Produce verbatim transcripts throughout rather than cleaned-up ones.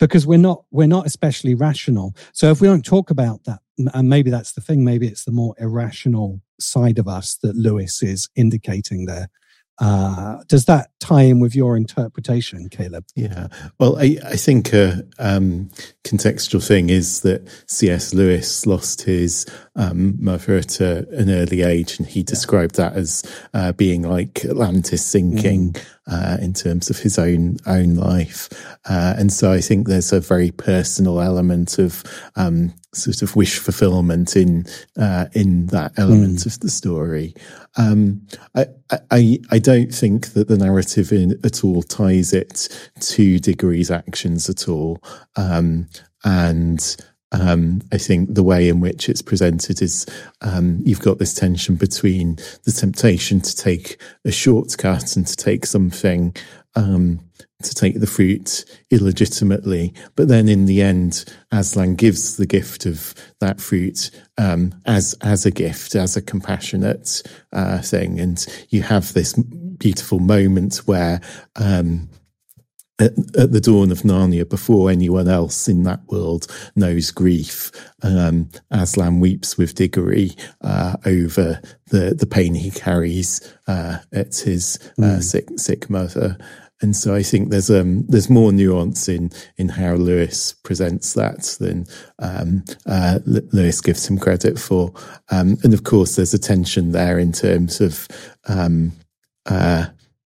because we're not we're not especially rational. So if we don't talk about that, and maybe that's the thing, maybe it's the more irrational side of us that Lewis is indicating there. Uh, does that tie in with your interpretation, Caleb? Yeah. Well, I, I think a um, contextual thing is that C S. Lewis lost his um, mother at a, an early age, and he described that as uh, being like Atlantis sinking mm. uh, in terms of his own own life. Uh, and so I think there's a very personal element of um, sort of wish fulfillment in uh, in that element mm. of the story. Um, I, I I don't think that the narrative in, at all ties it to Diggory's actions at all, um, and um, I think the way in which it's presented is um, you've got this tension between the temptation to take a shortcut and to take something. Um, to take the fruit illegitimately, but then in the end, Aslan gives the gift of that fruit um, as as a gift, as a compassionate uh, thing, and you have this beautiful moment where um, at, at the dawn of Narnia, before anyone else in that world knows grief, um, Aslan weeps with Diggory uh, over the the pain he carries uh, at his uh, mm. sick sick mother. And so I think there's um there's more nuance in in how Lewis presents that than um, uh, Lewis gives him credit for. Um, and of course, there's a tension there in terms of um, uh,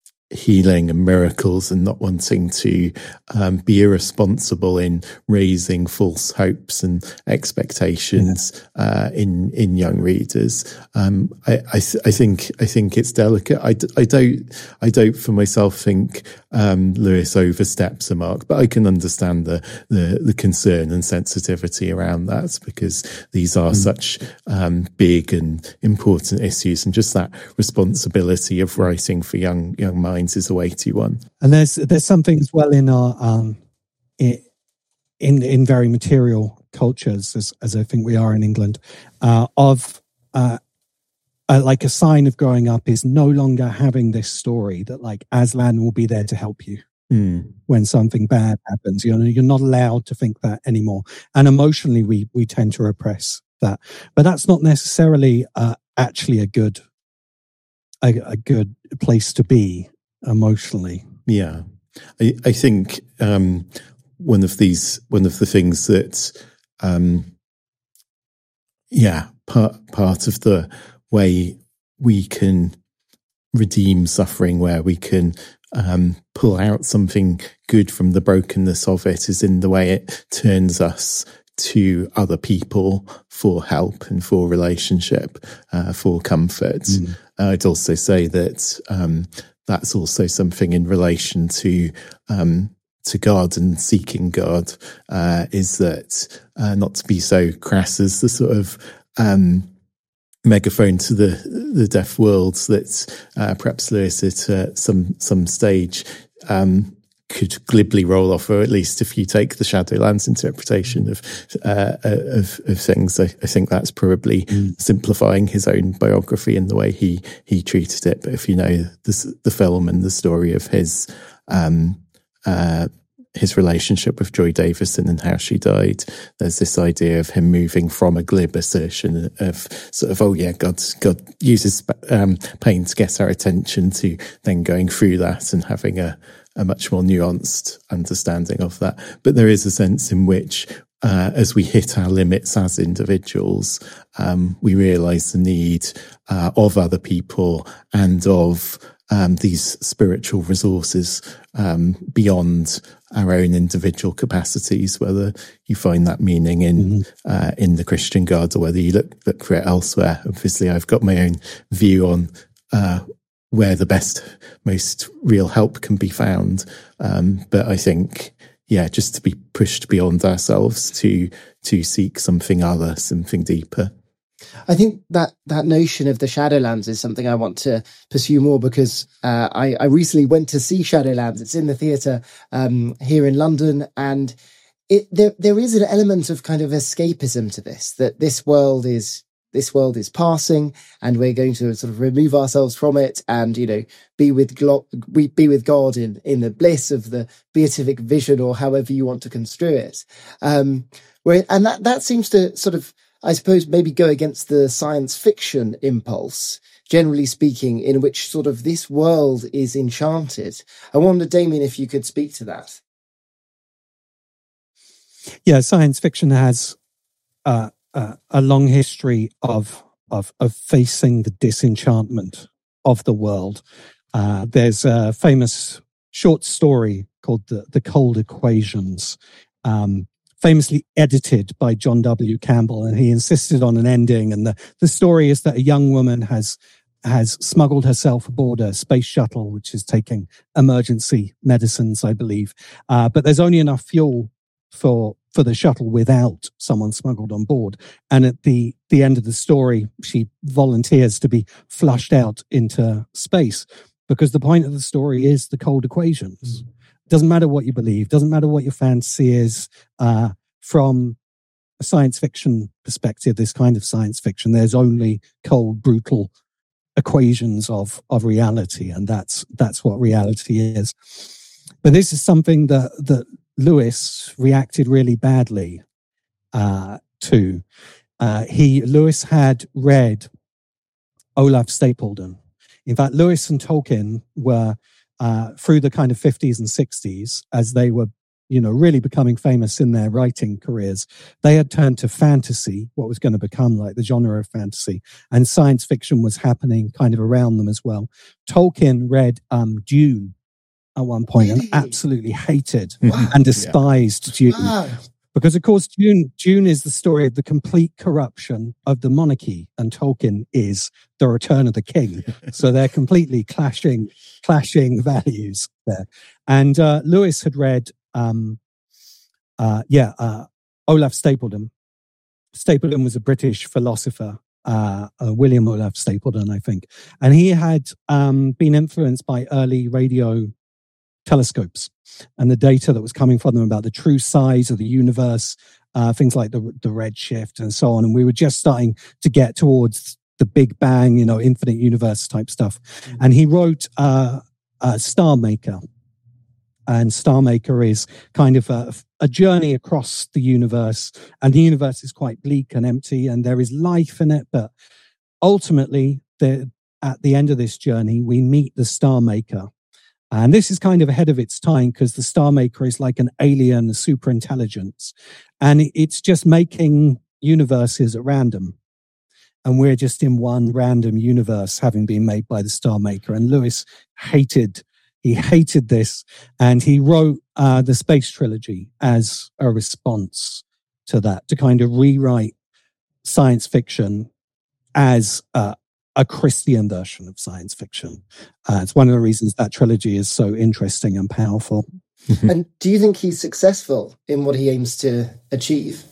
healing and miracles, and not wanting to um, be irresponsible in raising false hopes and expectations yeah. uh, in in young readers. Um, I I, th- I think I think it's delicate. I, d- I don't I don't for myself think um, Lewis oversteps a mark, but I can understand the the, the concern and sensitivity around that, because these are mm. such um, big and important issues, and just that responsibility of writing for young young minds is a weighty one. And there's there's something as well in our um in in very material cultures, as as I think we are in England, uh, of uh, uh, like a sign of growing up is no longer having this story that like Aslan will be there to help you mm. when something bad happens. You know, you're not allowed to think that anymore, and emotionally we we tend to repress that, but that's not necessarily uh, actually a good a, a good place to be emotionally. Yeah, I, I think um, one of these, one of the things that, um, yeah, part part of the way we can redeem suffering, where we can um, pull out something good from the brokenness of it, is in the way it turns us to other people for help and for relationship, uh, for comfort. Mm. I'd also say that um, that's also something in relation to um, to God and seeking God, uh, is that uh, not to be so crass as the sort of um, megaphone to the the deaf world that uh, perhaps Lewis at uh, some some stage um, could glibly roll off, or at least if you take the Shadowlands interpretation of uh, of, of things, I, I think that's probably mm. simplifying his own biography in the way he he treated it. But if you know the the film and the story of his um, uh, his relationship with Joy Davison and how she died, there's this idea of him moving from a glib assertion of sort of, oh yeah, God, God uses um, pain to get our attention, to then going through that and having a, a much more nuanced understanding of that. But there is a sense in which, uh, as we hit our limits as individuals, um, we realise the need uh, of other people and of Um, these spiritual resources um, beyond our own individual capacities, whether you find that meaning in mm-hmm. uh, in the Christian God or whether you look, look for it elsewhere. Obviously, I've got my own view on uh, where the best, most real help can be found. Um, but I think, yeah, just to be pushed beyond ourselves to to seek something other, something deeper. I think that that notion of the Shadowlands is something I want to pursue more, because uh, I, I recently went to see Shadowlands. It's in the theatre um, here in London, and it there there is an element of kind of escapism to this, that this world is this world is passing and we're going to sort of remove ourselves from it and, you know, be with glo- we be with God in, in the bliss of the beatific vision, or however you want to construe it. Um, where, and that, that seems to sort of, I suppose, maybe go against the science fiction impulse, generally speaking, in which sort of this world is enchanted. I wonder, Damien, if you could speak to that. Yeah, science fiction has uh, uh, a long history of, of of facing the disenchantment of the world. Uh, there's a famous short story called The, the Cold Equations, um, famously edited by John W. Campbell, and he insisted on an ending. And the, the story is that a young woman has has smuggled herself aboard a space shuttle, which is taking emergency medicines, I believe. Uh, but there's only enough fuel for for the shuttle without someone smuggled on board. And at the, the end of the story, she volunteers to be flushed out into space, because the point of the story is the cold equations. Mm. Doesn't matter what you believe, doesn't matter what your fantasy is. Uh, from a science fiction perspective, this kind of science fiction, there's only cold, brutal equations of, of reality. And that's, that's what reality is. But this is something that, that Lewis reacted really badly uh, to. Uh, he Lewis had read Olaf Stapledon. In fact, Lewis and Tolkien were uh, through the kind of fifties and sixties, as they were, you know, really becoming famous in their writing careers. They had turned to fantasy, what was going to become like the genre of fantasy, and science fiction was happening kind of around them as well. Tolkien read um, Dune at one point, really? And absolutely hated wow. and despised yeah. Dune. Wow. Because, of course, Dune, Dune is the story of the complete corruption of the monarchy, and Tolkien is the return of the king. So they're completely clashing, clashing values there. And uh, Lewis had read, um, uh, yeah, uh, Olaf Stapledon. Stapledon was a British philosopher, uh, uh, William Olaf Stapledon, I think. And he had um, been influenced by early radio telescopes and the data that was coming from them about the true size of the universe, uh, things like the the redshift and so on. And we were just starting to get towards the Big Bang, you know, infinite universe type stuff. Mm-hmm. And he wrote uh, uh, Star Maker. And Star Maker is kind of a, a journey across the universe. And the universe is quite bleak and empty, and there is life in it. But ultimately, the, at the end of this journey, we meet the Star Maker. And this is kind of ahead of its time, because the Star Maker is like an alien super intelligence. And it's just making universes at random. And we're just in one random universe having been made by the Star Maker. And Lewis hated, he hated this. And he wrote uh, the Space Trilogy as a response to that, to kind of rewrite science fiction as uh, a Christian version of science fiction. Uh, it's one of the reasons that trilogy is so interesting and powerful. And do you think he's successful in what he aims to achieve?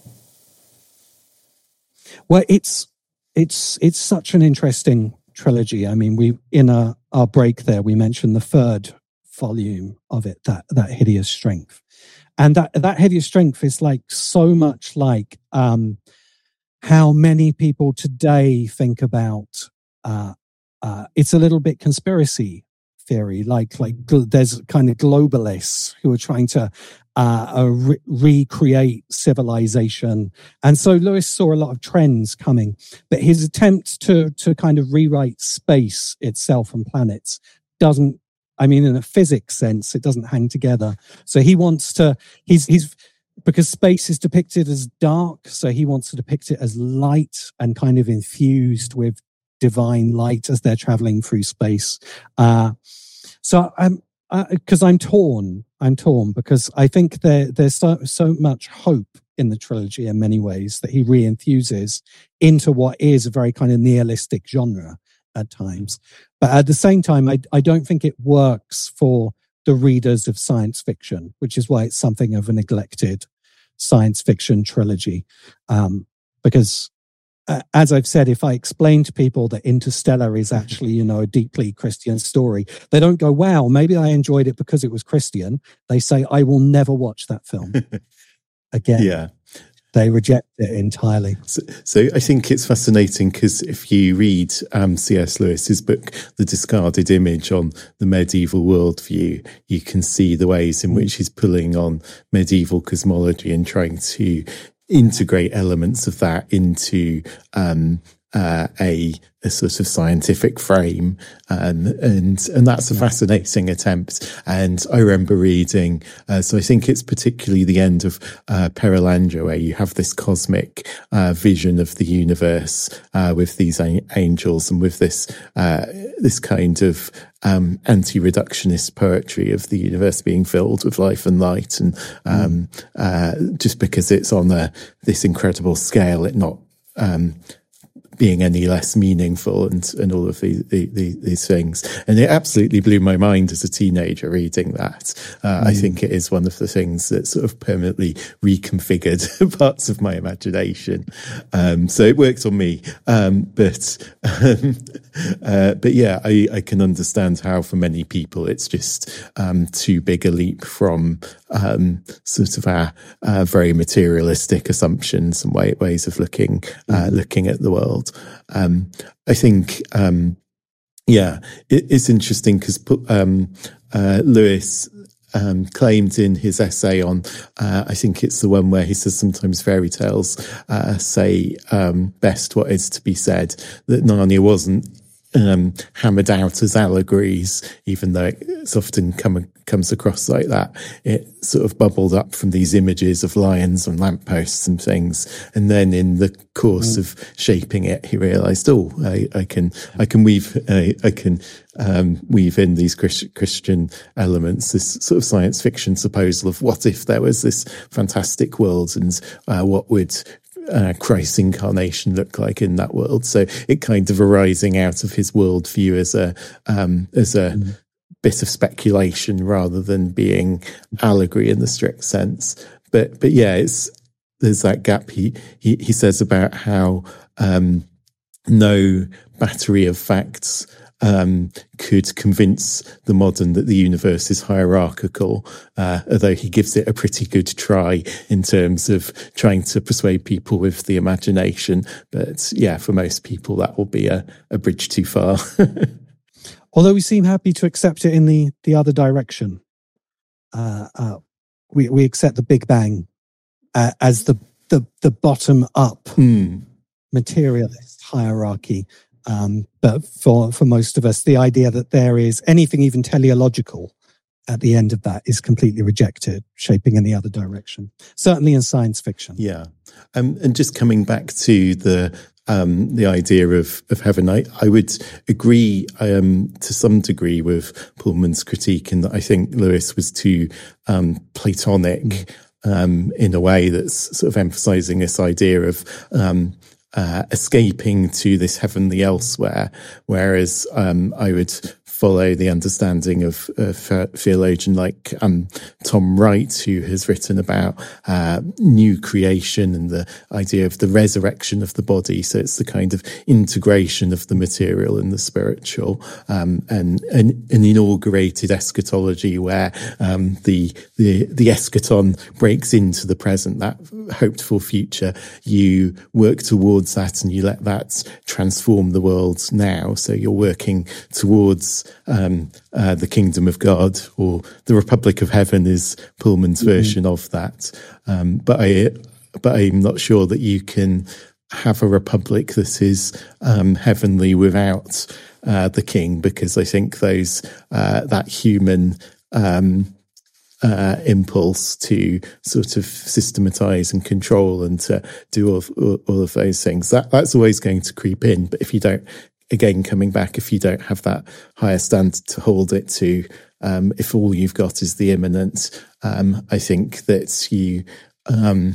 Well, it's it's it's such an interesting trilogy. I mean, we in our, our break there, we mentioned the third volume of it, that that Hideous Strength. And that, that Hideous Strength is like so much like um, how many people today think about Uh, uh, it's a little bit conspiracy theory, like like gl- there's kind of globalists who are trying to uh, uh, re- recreate civilization, and so Lewis saw a lot of trends coming. But his attempt to to kind of rewrite space itself and planets doesn't. I mean, in a physics sense, it doesn't hang together. So he wants to. He's he's. Because space is depicted as dark, so he wants to depict it as light and kind of infused with divine light as they're traveling through space. Uh, so I'm, because uh, I'm torn, I'm torn because I think there, there's so, so much hope in the trilogy in many ways that he re-infuses into what is a very kind of nihilistic genre at times. But at the same time, I, I don't think it works for the readers of science fiction, which is why it's something of a neglected science fiction trilogy. Um, because Uh, as I've said, if I explain to people that Interstellar is actually, you know, a deeply Christian story, they don't go, wow, maybe I enjoyed it because it was Christian. They say, I will never watch that film again. Yeah. They reject it entirely. So, so I think it's fascinating because if you read um, C S Lewis's book, The Discarded Image, on the medieval worldview, you can see the ways in which he's pulling on medieval cosmology and trying to integrate elements of that into um, uh, a, a sort of scientific frame, um, and and that's a fascinating attempt. And I remember reading, uh, so I think it's particularly the end of uh, Perelandra, where you have this cosmic uh, vision of the universe uh, with these a- angels and with this uh, this kind of um, anti-reductionist poetry of the universe being filled with life and light, and um, mm. uh, just because it's on a, this incredible scale, it not um, being any less meaningful, and, and all of these, these, these things. And it absolutely blew my mind as a teenager reading that. Uh, mm. I think it is one of the things that sort of permanently reconfigured parts of my imagination. Um, so it worked on me. Um, but, um, uh, but yeah, I, I can understand how for many people it's just, um, too big a leap from, um, sort of our, uh, very materialistic assumptions and way, ways of looking, uh, mm. looking at the world. Um, I think, um, yeah, it, it's interesting because um, uh, Lewis um, claimed in his essay on, uh, I think it's the one where he says sometimes fairy tales uh, say um, best what is to be said, that Narnia wasn't um, hammered out as allegories, even though it's often come, comes across like that. It sort of bubbled up from these images of lions and lampposts and things. And then in the course mm. of shaping it, he realized, oh, I, I can, I can weave, I, I can, um, weave in these Christ, Christian elements, this sort of science fiction proposal of what if there was this fantastic world, and uh, what would Uh, Christ's incarnation look like in that world. So it kind of arising out of his worldview as a um, as a mm. bit of speculation rather than being allegory in the strict sense. But but yeah, it's there's that gap he he, he says about how um, no battery of facts Um, could convince the modern that the universe is hierarchical, uh, although he gives it a pretty good try in terms of trying to persuade people with the imagination. But yeah, for most people, that will be a, a bridge too far. Although we seem happy to accept it in the, the other direction. Uh, uh, we, we accept the Big Bang uh, as the, the, the bottom-up mm. materialist hierarchy. Um, but for, for most of us, the idea that there is anything even teleological at the end of that is completely rejected, shaping in the other direction. Certainly in science fiction. Yeah. Um, and just coming back to the um, the idea of, of heaven, I, I would agree um, to some degree with Pullman's critique in that I think Lewis was too um, Platonic mm. um, in a way that's sort of emphasizing this idea of um Uh, escaping to this heavenly elsewhere, whereas um, I would follow the understanding of a theologian like um, Tom Wright, who has written about uh, new creation and the idea of the resurrection of the body. So it's the kind of integration of the material and the spiritual, um, and, and an inaugurated eschatology where um, the the the eschaton breaks into the present, that hoped for future. You work towards that and you let that transform the world now. So you're working towards um, uh, the kingdom of God, or the Republic of Heaven is Pullman's mm-hmm. version of that. Um, but I, but I'm not sure that you can have a republic that is um, heavenly without uh, the king, because I think those uh, that human um, Uh, impulse to sort of systematize and control and to do all of, all of those things, that that's always going to creep in. But if you don't, again, coming back, if you don't have that higher standard to hold it to, um, if all you've got is the immanent, um, I think that you um,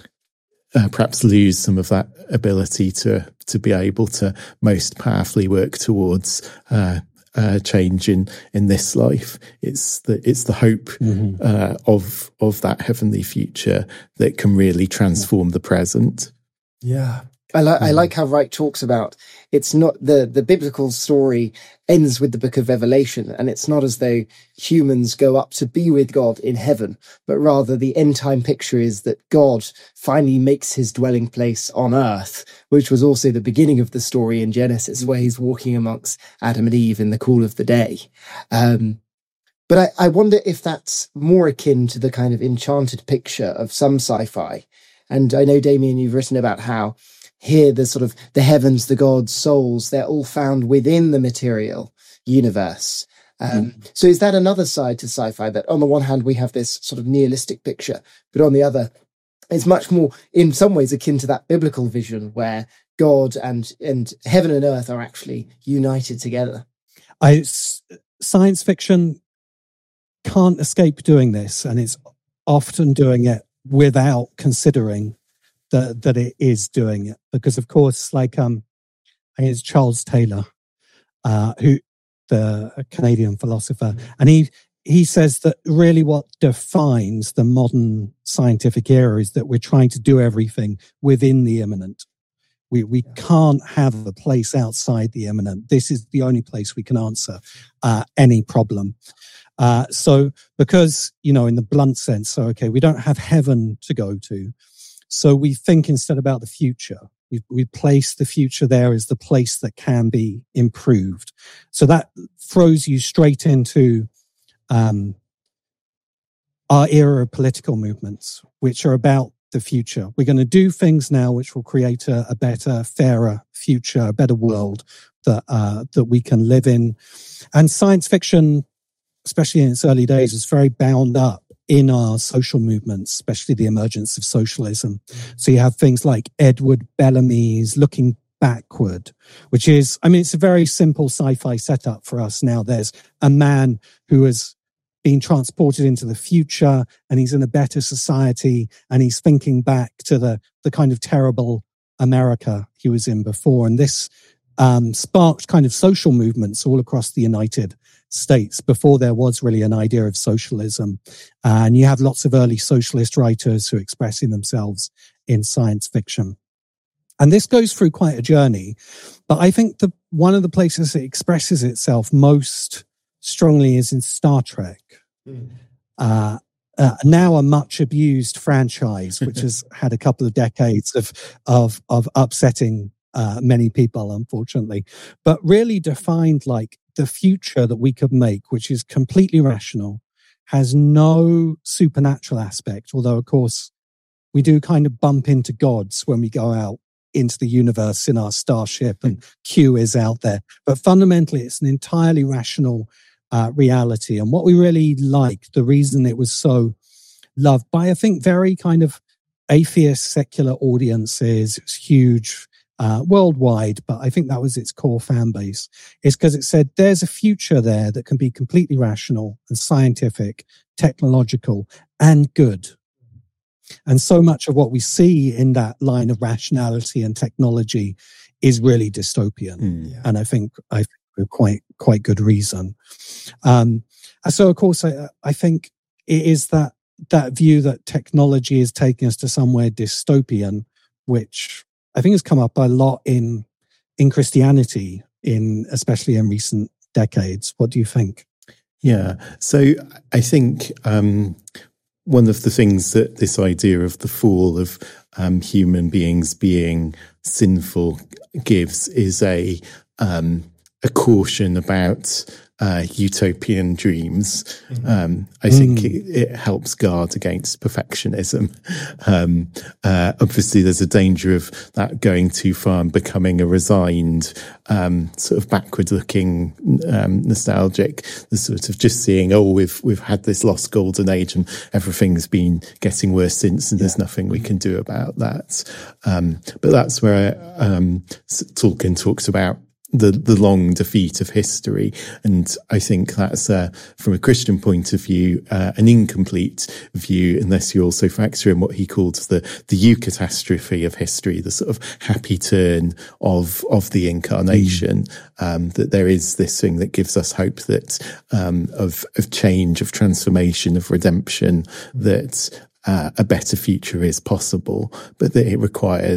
uh, perhaps lose some of that ability to to be able to most powerfully work towards uh, Uh, change in in this life. It's the it's the hope mm-hmm. uh, of of that heavenly future that can really transform the present. Yeah, I like, Mm. I like how Wright talks about it's not the, the biblical story ends with the book of Revelation, and it's not as though humans go up to be with God in heaven, but rather the end time picture is that God finally makes his dwelling place on earth, which was also the beginning of the story in Genesis, where he's walking amongst Adam and Eve in the cool of the day. Um, but I, I wonder if that's more akin to the kind of enchanted picture of some sci-fi. And I know, Damien, you've written about how here, the sort of the heavens, the gods, souls, they're all found within the material universe. Um, mm. So is that another side to sci-fi, that on the one hand, we have this sort of nihilistic picture, but on the other, it's much more, in some ways, akin to that biblical vision where God and, and heaven and earth are actually united together? I, science fiction can't escape doing this, and it's often doing it without considering that that it is doing it, because of course, like um, I think it's Charles Taylor, uh, who the a Canadian philosopher, mm-hmm. and he he says that really what defines the modern scientific era is that we're trying to do everything within the immanent. We we yeah. can't have a place outside the immanent. This is the only place we can answer uh, any problem. Uh, so because, you know, in the blunt sense, so okay, we don't have heaven to go to. So we think instead about the future. We we place the future there as the place that can be improved. So that throws you straight into um, our era of political movements, which are about the future. We're going to do things now which will create a, a better, fairer future, a better world that uh, that we can live in. And science fiction, especially in its early days, was very bound up in our social movements, especially the emergence of socialism. So you have things like Edward Bellamy's Looking Backward, which is, I mean, it's a very simple sci-fi setup for us now. There's a man who has been transported into the future and he's in a better society and he's thinking back to the, the kind of terrible America he was in before. And this um, sparked kind of social movements all across the United States before there was really an idea of socialism. And you have lots of early socialist writers who are expressing themselves in science fiction. And this goes through quite a journey. But I think the one of the places it expresses itself most strongly is in Star Trek. Mm. Uh, uh, now a much abused franchise, which has had a couple of decades of, of, of upsetting uh, many people, unfortunately, but really defined like the future that we could make, which is completely rational, has no supernatural aspect, although, of course, we do kind of bump into gods when we go out into the universe in our starship and Q is out there. But fundamentally, it's an entirely rational uh, reality. And what we really like, the reason it was so loved by, I think, very kind of atheist, secular audiences, it's huge Uh, worldwide, but I think that was its core fan base, is because it said there's a future there that can be completely rational and scientific, technological, and good. And so much of what we see in that line of rationality and technology is really dystopian. Mm, yeah. And I think I think for quite quite good reason. Um, and so, of course, I, I think it is that that view that technology is taking us to somewhere dystopian, which I think has come up a lot in in Christianity, in especially in recent decades. What do you think? Yeah, so I think um, one of the things that this idea of the fall of um, human beings being sinful gives is a um, a caution about uh, utopian dreams. Mm-hmm. Um, I think mm. it, it helps guard against perfectionism. Um, uh, obviously, there's a danger of that going too far and becoming a resigned, um, sort of backward-looking, um, nostalgic. The sort of just seeing, oh, we've we've had this lost golden age and everything's been getting worse since, and yeah. there's nothing we can do about that. Um, but that's where um, Tolkien talks about the the long defeat of history, and I think that's uh, from a Christian point of view uh, an incomplete view unless you also factor in what he called the the eucatastrophe of history, the sort of happy turn of of the incarnation. Mm. Um, that there is this thing that gives us hope that um, of of change, of transformation, of redemption, that uh, a better future is possible, but that it requires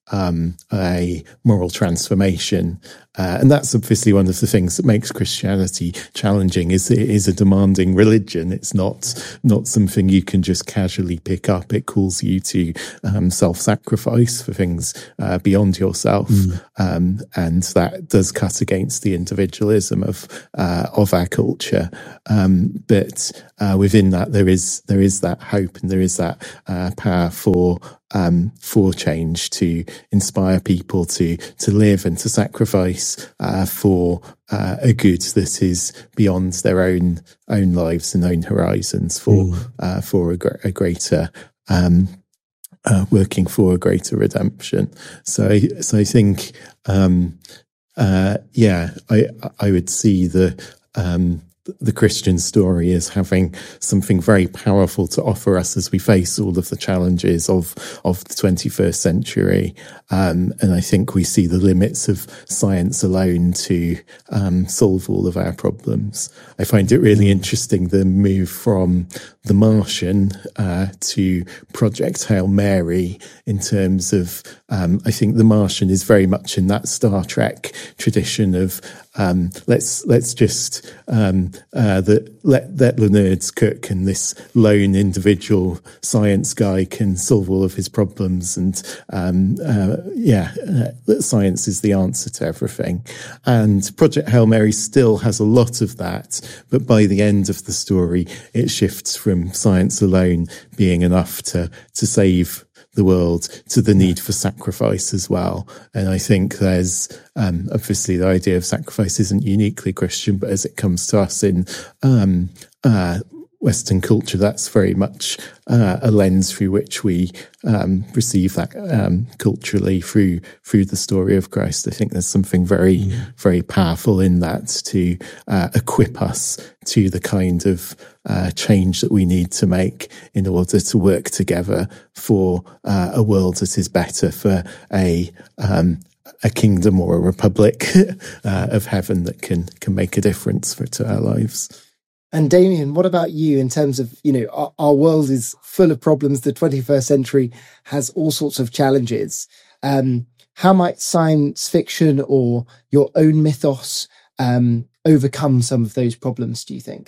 um, a moral transformation. Uh, and that's obviously one of the things that makes Christianity challenging, is it is a demanding religion. It's not not something you can just casually pick up. It calls you to um, self-sacrifice for things uh, beyond yourself. Mm. Um, and that does cut against the individualism of uh, of our culture. Um, but uh, within that, there is there is that hope, and there is that uh, power for Um, for change, to inspire people to to live and to sacrifice uh, for uh, a good that is beyond their own own lives and own horizons, for mm. uh, for a, a greater um, uh, working for a greater redemption. So, so I think, um, uh, yeah, I I would see the. Um, the Christian story as having something very powerful to offer us as we face all of the challenges of, of the twenty-first century. Um, and I think we see the limits of science alone to um, solve all of our problems. I find it really interesting, the move from The Martian uh, to Project Hail Mary, in terms of, um, I think The Martian is very much in that Star Trek tradition of Um, let's let's just um, uh, the, let let the nerds cook, and this lone individual science guy can solve all of his problems, and um, uh, yeah, uh, science is the answer to everything. And Project Hail Mary still has a lot of that, but by the end of the story, it shifts from science alone being enough to to save the world to the need for sacrifice as well. And I think there's um, obviously the idea of sacrifice isn't uniquely Christian, but as it comes to us in um, uh, Western culture, that's very much uh, a lens through which we um, receive that um, culturally through through the story of Christ. I think there's something very, mm. very powerful in that to uh, equip us to the kind of uh, change that we need to make in order to work together for uh, a world that is better, for a um, a kingdom or a republic uh, of heaven that can can make a difference for to our lives. And Damien, what about you in terms of, you know, our, our world is full of problems. The twenty-first century has all sorts of challenges. Um, how might science fiction or your own mythos um, overcome some of those problems, do you think?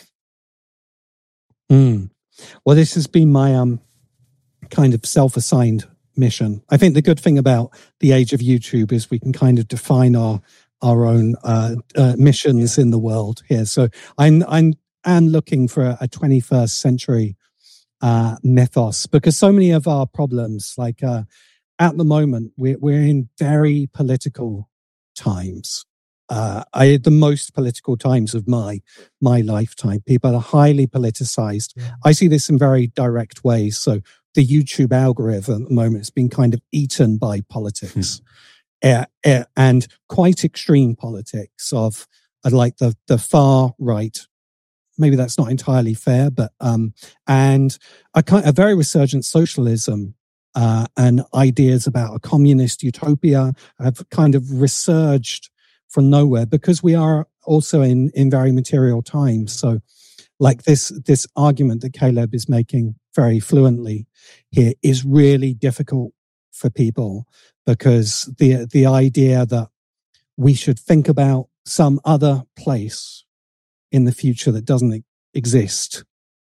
Mm. Well, this has been my um, kind of self-assigned mission. I think the good thing about the age of YouTube is we can kind of define our our own uh, uh, missions in the world here. So I'm I'm and looking for a, a twenty-first century uh, mythos, because so many of our problems, like uh, at the moment, we're, we're in very political times. Uh, I the most political times of my my lifetime. People are highly politicized. Yeah. I see this in very direct ways. So the YouTube algorithm at the moment has been kind of eaten by politics, hmm. uh, uh, and quite extreme politics of uh, like the the far right. Maybe that's not entirely fair, but um, and a kind a very resurgent socialism uh, and ideas about a communist utopia have kind of resurged from nowhere, because we are also in in very material times. So, like this this argument that Caleb is making very fluently here is really difficult for people, because the the idea that we should think about some other place in the future that doesn't exist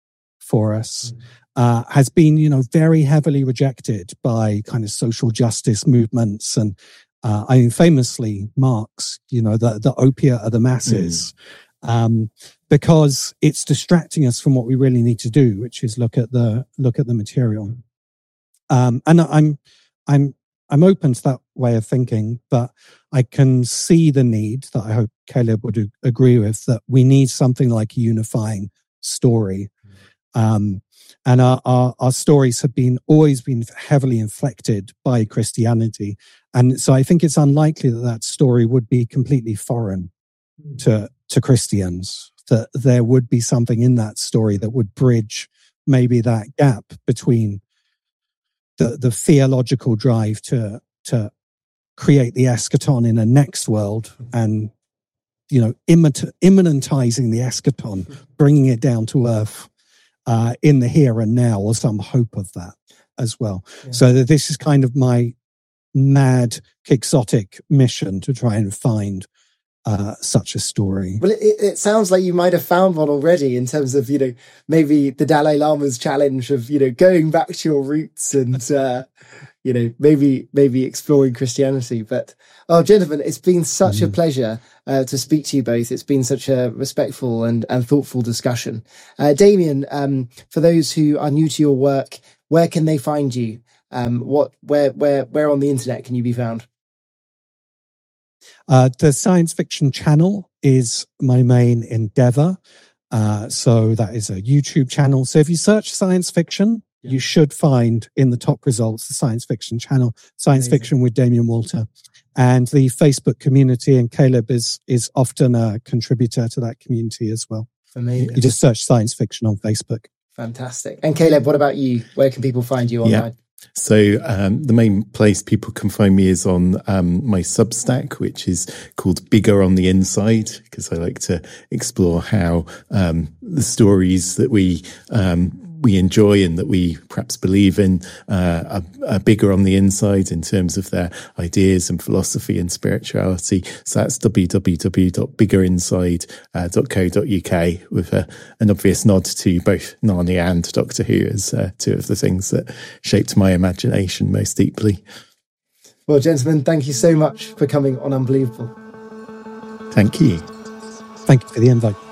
for us mm. uh, has been, you know, very heavily rejected by kind of social justice movements. And uh, I mean, famously, Marx, you know, the, the opiate of the masses, mm. um, because it's distracting us from what we really need to do, which is look at the look at the material. Um, and I'm I'm I'm open to that way of thinking, but I can see the need that I hope Caleb would agree with, that we need something like a unifying story. Um, and our, our, our stories have been always been heavily inflected by Christianity. And so I think it's unlikely that that story would be completely foreign to, to Christians, that there would be something in that story that would bridge maybe that gap between the, the theological drive to, to create the eschaton in a next world and, you know, imit- immanentizing the eschaton, bringing it down to earth uh, in the here and now, or some hope of that as well. Yeah. So that this is kind of my mad, quixotic mission to try and find uh, such a story. Well, it, it sounds like you might have found one already in terms of, you know, maybe the Dalai Lama's challenge of, you know, going back to your roots and, uh, you know, maybe maybe exploring Christianity. But, oh, gentlemen, it's been such mm. a pleasure uh, to speak to you both. It's been such a respectful and, and thoughtful discussion. Uh, Damien, um, for those who are new to your work, where can they find you? Um, what, where, where, where on the internet can you be found? Uh, the Science Fiction Channel is my main endeavor. Uh, so that is a YouTube channel. So if you search science fiction, yeah. you should find in the top results the Science Fiction Channel, Science Amazing. Fiction with Damien Walter. And the Facebook community, and Caleb is is often a contributor to that community as well. Amazing. You just search science fiction on Facebook. Fantastic. And Caleb, what about you? Where can people find you online? Yeah. So um, the main place people can find me is on um, my Substack, which is called Bigger on the Inside, because I like to explore how um, the stories that we um, we enjoy and that we perhaps believe in uh, are, are bigger on the inside in terms of their ideas and philosophy and spirituality. So that's w w w dot bigger inside dot co dot u k with a, an obvious nod to both Narnia and Doctor Who as uh, two of the things that shaped my imagination most deeply. Well, gentlemen, thank you so much for coming on Unbelievable. Thank you. Thank you for the invite.